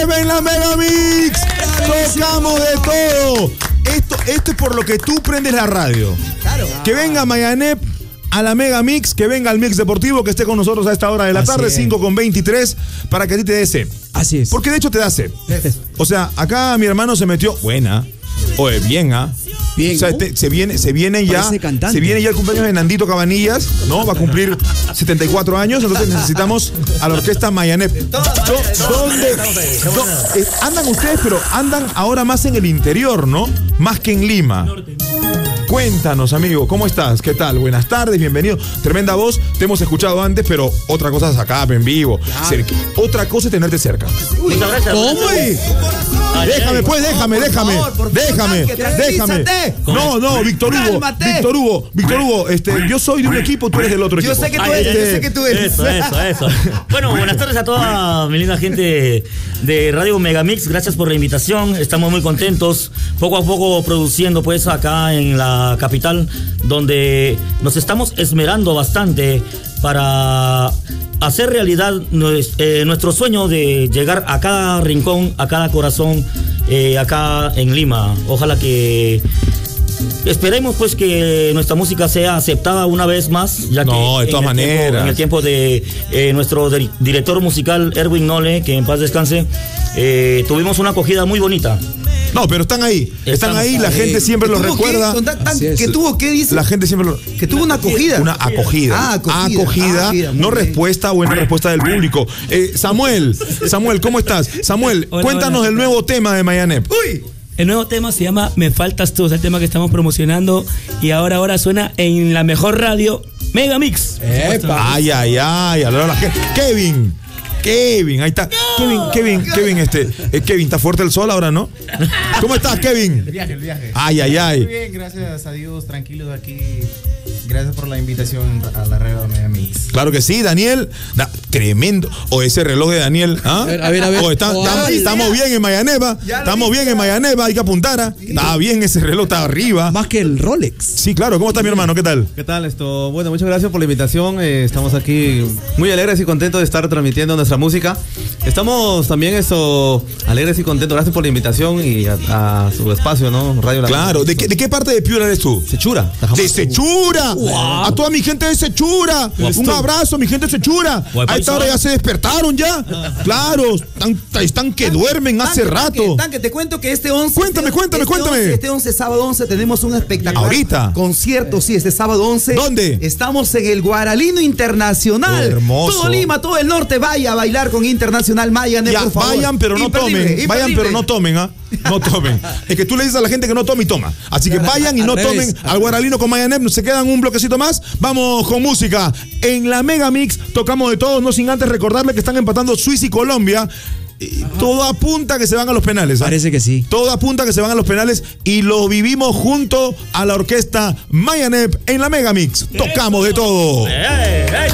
Mayanep en la Mega Mix. Tocamos de todo. Esto es por lo que tú prendes la radio. Claro. Que venga Mayanep a la Mega Mix, que venga al Mix Deportivo, que esté con nosotros a esta hora de la tarde, 5:23, para que a ti te dé sed. Así es. Porque de hecho te da sed. O sea, acá mi hermano se metió, buena, oye, bien, ¿ah? Bien, o sea, se viene ya el cumpleaños de Nandito Cabanillas, ¿no? Va a cumplir 74 años, entonces necesitamos a la orquesta Mayanep. ¿Dónde? Andan ustedes, pero andan ahora más en el interior, ¿no? Más que en Lima. Cuéntanos, amigo, ¿cómo estás? ¿Qué tal? Buenas tardes, bienvenido. Tremenda voz, te hemos escuchado antes, pero otra cosa es acá, en vivo. Otra cosa es tenerte cerca. Uy, ¿cómo? Déjame, pues, déjame. No, Víctor Hugo, yo soy de un equipo, tú eres del otro equipo. Yo sé que tú eres. Eso. Bueno, buenas tardes a toda mi linda gente de Radio Megamix. Gracias por la invitación. Estamos muy contentos. Poco a poco produciendo, pues, acá en la capital, donde nos estamos esmerando bastante para hacer realidad nuestro sueño de llegar a cada rincón, a cada corazón, acá en Lima. Ojalá que esperemos, pues, que nuestra música sea aceptada una vez más, ya que de todas maneras, en el tiempo de nuestro director musical Erwin Nole, que en paz descanse, tuvimos una acogida muy bonita. No, pero están ahí, la gente siempre los recuerda. ¿Qué tuvo? ¿Qué dice? La gente siempre que tuvo una acogida. Una acogida. Acogida, no respuesta, buena respuesta del público. Samuel, ¿cómo estás? Samuel, cuéntanos del nuevo tema de Mayanep. ¡Uy! El nuevo tema se llama Me Faltas Tú, es el tema que estamos promocionando y ahora suena en la mejor radio, Mega Mix. Ay, la gente. Kevin, ahí está. Kevin, Kevin, está fuerte el sol ahora, ¿no? ¿Cómo estás, Kevin? El viaje. Ay. Muy bien, gracias a Dios, tranquilos aquí. Gracias por la invitación a la red de Mega Mix. Claro que sí, Daniel. Tremendo. O ese reloj de Daniel. ¿Ah? A ver. Estamos bien en Mayaneva. Estamos bien en Mayaneva, hay que apuntar. Está bien ese reloj, está arriba. Más que el Rolex. Sí, claro. ¿Cómo está mi hermano? ¿Qué tal? ¿Qué tal? Bueno, muchas gracias por la invitación. Estamos aquí muy alegres y contentos de estar transmitiendo nuestra música. Estamos también alegres y contentos. Gracias por la invitación y a su espacio, ¿no? Radio La Claro. ¿De qué parte de Piura eres tú? Sechura. ¡De Sechura! Wow. A toda mi gente de Sechura. Un abrazo, mi gente de Sechura. A esta hora ya se despertaron ya. Claro, están que duermen hace rato. Te cuento que este 11. Cuéntame. Este 11, sábado 11, tenemos un espectacular ¿Ahorita? concierto. Sí, este sábado 11. ¿Dónde? Estamos en el Guaralino Internacional. Hermoso. Todo Lima, todo el norte, vaya a bailar con Internacional Mayanep, por favor. Vayan, pero no tomen. Vayan, pero no tomen, ¿ah? No tomen. Es que tú le dices a la gente que no tome y toma. Así que vayan y no tomen al Guaralino con Mayanep. Se quedan un bloquecito más. Vamos con música. En la Mega Mix tocamos de todo, no sin antes recordarle que están empatando Suiza y Colombia. Todo apunta a que se van a los penales. Parece que sí. Todo apunta a que se van a los penales y lo vivimos junto a la orquesta Mayanep en la Mega Mix. Tocamos de todo.